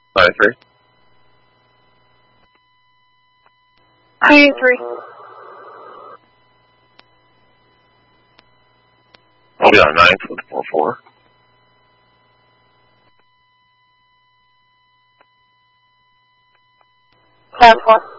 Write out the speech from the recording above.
93. 93. I'll be on 9th with 4-4. Pass 4.